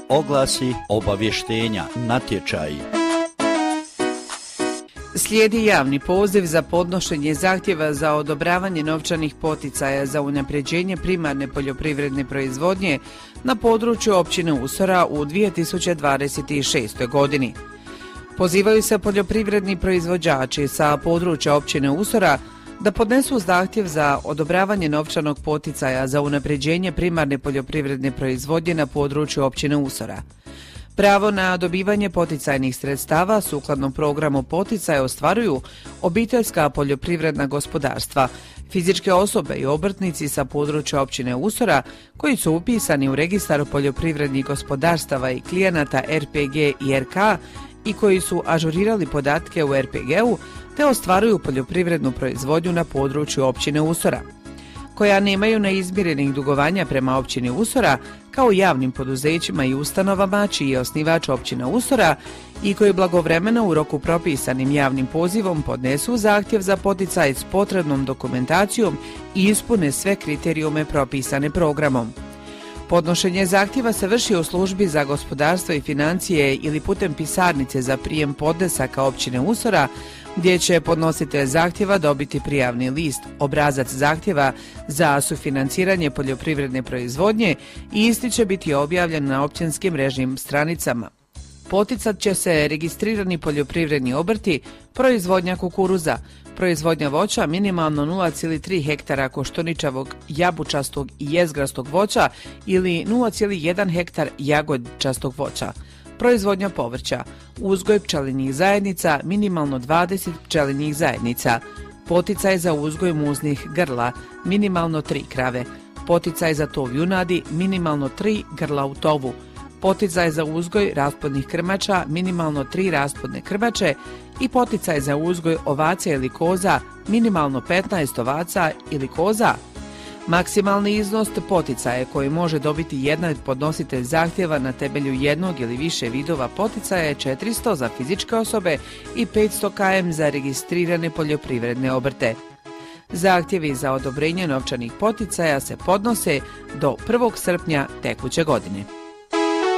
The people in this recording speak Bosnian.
oglasi, obavještenja, natječaji. Slijedi javni poziv za podnošenje zahtjeva za odobravanje novčanih poticaja za unapređenje primarne poljoprivredne proizvodnje na području općine Usora u 2026. godini. Pozivaju se poljoprivredni proizvođači sa područja općine Usora da podnesu zahtjev za odobravanje novčanog poticaja za unapređenje primarne poljoprivredne proizvodnje na području općine Usora. Pravo na dobivanje poticajnih sredstava sukladno programu poticaja ostvaruju obiteljska poljoprivredna gospodarstva, fizičke osobe i obrtnici sa područja općine Usora koji su upisani u registar poljoprivrednih gospodarstava i klijenata RPG i RK i koji su ažurirali podatke u RPG-u te ostvaruju poljoprivrednu proizvodnju na području općine Usora, koja nemaju neizmirenih dugovanja prema općini Usora kao javnim poduzećima i ustanovama čiji je osnivač općina Usora i koji blagovremeno u roku propisanim javnim pozivom podnesu zahtjev za poticaj s potrebnom dokumentacijom i ispune sve kriterijume propisane programom. Podnošenje zahtjeva se vrši u službi za gospodarstvo i financije ili putem pisarnice za prijem podnesaka općine Usora, gdje će podnositelj zahtjeva dobiti prijavni list, obrazac zahtjeva za sufinanciranje poljoprivredne proizvodnje i isti će biti objavljen na općinskim mrežnim stranicama. Poticat će se registrirani poljoprivredni obrti, proizvodnja kukuruza, proizvodnja voća minimalno 0,3 hektara koštuničavog, jabučastog i jezgrastog voća ili 0,1 hektar jagodčastog voća, proizvodnja povrća, uzgoj pčelinjih zajednica, minimalno 20 pčelinjih zajednica, poticaj za uzgoj muznih grla, minimalno 3 krave, poticaj za tov junadi, minimalno 3 grla u tovu, poticaj za uzgoj rasplodnih krmača, minimalno 3 rasplodne krmače i poticaj za uzgoj ovaca ili koza, minimalno 15 ovaca ili koza. Maksimalni iznos poticaja koji može dobiti jedan podnositelj zahtjeva na temelju jednog ili više vidova poticaja je 400 za fizičke osobe i 500 km za registrirane poljoprivredne obrte. Zahtjevi za odobrenje novčanih poticaja se podnose do 1. srpnja tekuće godine.